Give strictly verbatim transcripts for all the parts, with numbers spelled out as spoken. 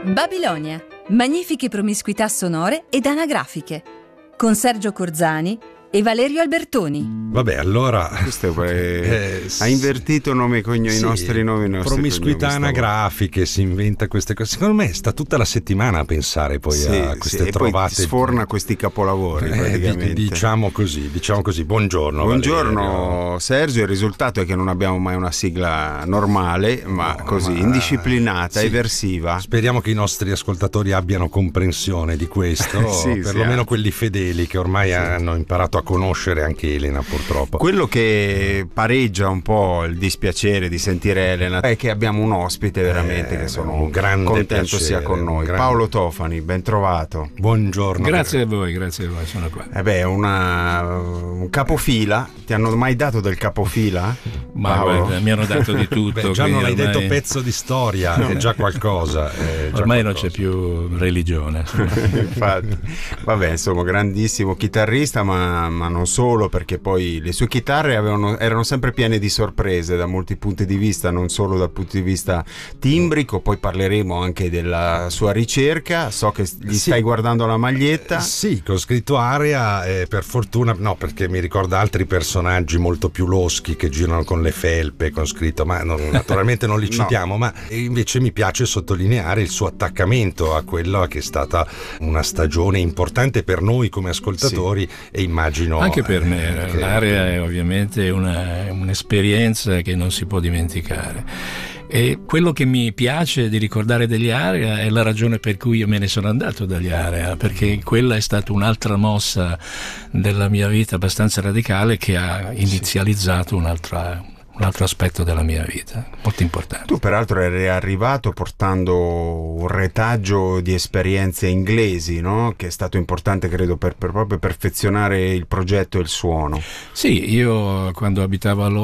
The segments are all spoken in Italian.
Babilonia, magnifiche promiscuità sonore ed anagrafiche, con Sergio Corzani e Valerio Albertoni. Vabbè, allora questo è, eh, ha invertito nome e cognomi, sì, i nostri nomi, i nostri promiscuità cognomi, anagrafiche, si inventa queste cose. Secondo me sta tutta la settimana a pensare poi sì, a queste sì, trovate. E poi sforna questi capolavori, eh, praticamente. Diciamo così, diciamo così. Buongiorno. Buongiorno Valerio. Sergio. Il risultato è che non abbiamo mai una sigla normale, ma no, così ma... indisciplinata, sì, eversiva. Speriamo che i nostri ascoltatori abbiano comprensione di questo, sì, perlomeno sì, quelli fedeli che ormai sì. hanno imparato a conoscere anche Elena, purtroppo. Quello che pareggia un po' il dispiacere di sentire Elena è che abbiamo un ospite veramente eh, che sono un grande contento piacere, sia con noi. Grande... Paolo Tofani, ben trovato. Buongiorno. Grazie a voi, grazie a voi, sono qua. Eh beh, una, un capofila. Ti hanno mai dato del capofila? Ma guarda, mi hanno dato di tutto. Beh, già non ormai... hai detto pezzo di storia, no. È già qualcosa. È già ormai qualcosa. Non c'è più religione. Infatti, vabbè, insomma, grandissimo chitarrista, ma, ma non solo, perché poi le sue chitarre avevano, erano sempre piene di sorprese da molti punti di vista, non solo dal punto di vista timbrico. Poi parleremo anche della sua ricerca. So che gli sì. stai guardando la maglietta. Eh, sì, che ho scritto Aria, eh, per fortuna, no, perché mi ricorda altri personaggi molto più loschi che girano con le felpe, con scritto, ma non, naturalmente non li citiamo, no. Ma invece mi piace sottolineare il suo attaccamento a quella che è stata una stagione importante per noi come ascoltatori, sì. E immagino anche per me. Che... L'Aria è ovviamente una, un'esperienza che non si può dimenticare. E quello che mi piace di ricordare degli Aria è la ragione per cui io me ne sono andato dagli Aria, perché quella è stata un'altra mossa della mia vita abbastanza radicale che ha inizializzato un'altra un altro aspetto della mia vita, molto importante. Tu peraltro eri arrivato portando un retaggio di esperienze inglesi, no? Che è stato importante, credo, per, per proprio perfezionare il progetto e il suono. Sì, io quando abitavo a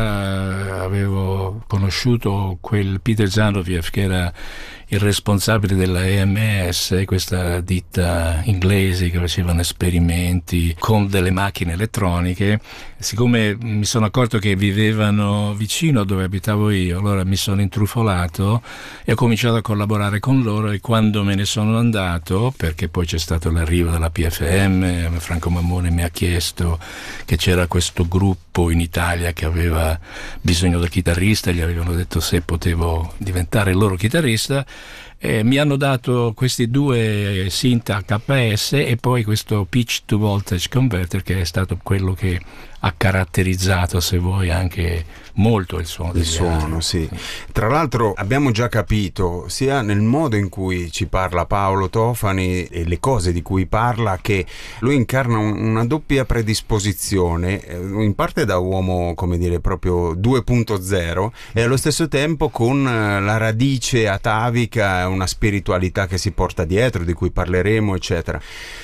Londra avevo conosciuto quel Peter Zanoviev che era il responsabile della E M S, questa ditta inglese che facevano esperimenti con delle macchine elettroniche. Siccome mi sono accorto che vivevano vicino a dove abitavo io, allora mi sono intrufolato e ho cominciato a collaborare con loro, e quando me ne sono andato, perché poi c'è stato l'arrivo della P F M, Franco Mammone mi ha chiesto che c'era questo gruppo in Italia che aveva bisogno del chitarrista, gli avevano detto se potevo diventare il loro chitarrista. Eh, mi hanno dato questi due synth H P S e poi questo pitch to voltage converter, che è stato quello che ha caratterizzato, se vuoi, anche molto il suono. Il suono, sì. Tra l'altro abbiamo già capito, sia nel modo in cui ci parla Paolo Tofani e le cose di cui parla, che lui incarna un, una doppia predisposizione, in parte da uomo, come dire, proprio due punto zero, e allo stesso tempo con la radice atavica, una spiritualità che si porta dietro, di cui parleremo, eccetera.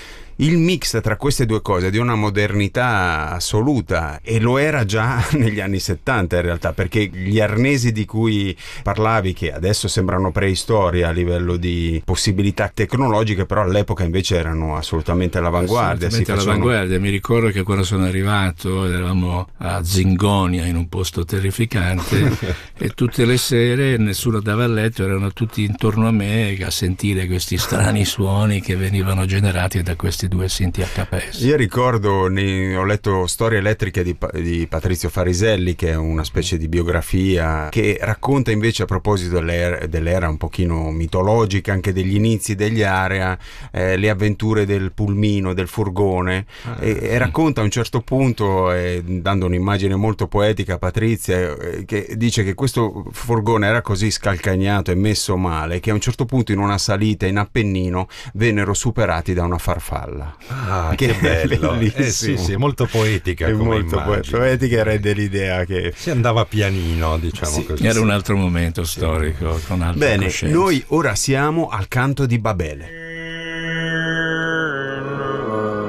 Il mix tra queste due cose è di una modernità assoluta, e lo era già negli anni settanta in realtà, perché gli arnesi di cui parlavi, che adesso sembrano preistoria a livello di possibilità tecnologiche, però all'epoca invece erano assolutamente all'avanguardia. Assolutamente si facevano... all'avanguardia. Mi ricordo che quando sono arrivato eravamo a Zingonia, in un posto terrificante, e tutte le sere nessuno dava a letto, erano tutti intorno a me a sentire questi strani suoni che venivano generati da questi due synth H P S. Io ricordo, ne, ho letto Storie elettriche di, di Patrizio Fariselli, che è una specie di biografia che racconta invece, a proposito dell'era, dell'era un pochino mitologica, anche degli inizi degli Aria, eh, le avventure del pulmino, del furgone, ah, e, e racconta a un certo punto, eh, dando un'immagine molto poetica, Patrizia, eh, che dice che questo furgone era così scalcagnato e messo male che a un certo punto in una salita in Appennino vennero superati da una farfalla. Ah, che, che bello! Eh sì, sì, molto poetica, è come molto immagine. poetica, e rende l'idea che si andava pianino, diciamo, sì, così. Era un altro momento storico, sì. Con altra Bene, coscienza. Noi ora siamo al canto di Babele.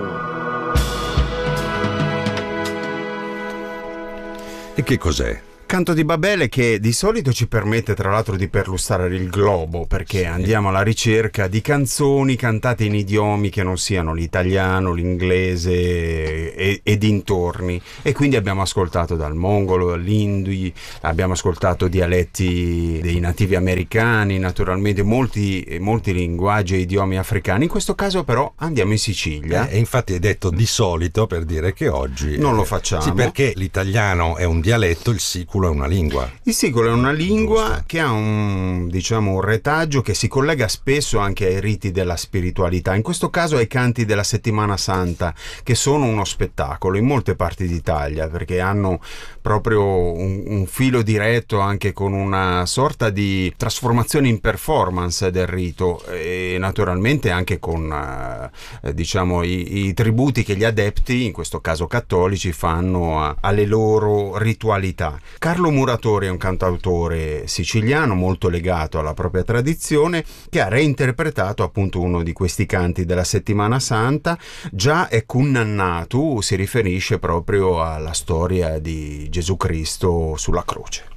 E che cos'è? canto di Babele che di solito ci permette tra l'altro di perlustrare il globo, perché sì. andiamo alla ricerca di canzoni cantate in idiomi che non siano l'italiano, l'inglese e, e dintorni, e quindi abbiamo ascoltato dal mongolo, dall'indi, abbiamo ascoltato dialetti dei nativi americani, naturalmente molti, molti linguaggi e idiomi africani. In questo caso però andiamo in Sicilia. Eh, e infatti hai detto di solito per dire che oggi non lo facciamo. Sì, perché l'italiano è un dialetto, il siculo è una lingua. Il siculo è una lingua Giusto. che ha un, diciamo, un retaggio che si collega spesso anche ai riti della spiritualità, in questo caso ai canti della Settimana Santa, che sono uno spettacolo in molte parti d'Italia, perché hanno proprio un, un filo diretto anche con una sorta di trasformazione in performance del rito, e naturalmente anche con eh, diciamo i, i tributi che gli adepti, in questo caso cattolici, fanno a, alle loro ritualità. Carlo Muratori è un cantautore siciliano molto legato alla propria tradizione, che ha reinterpretato appunto uno di questi canti della Settimana Santa. Già è Cunnannatu si riferisce proprio alla storia di Gesù Cristo sulla croce.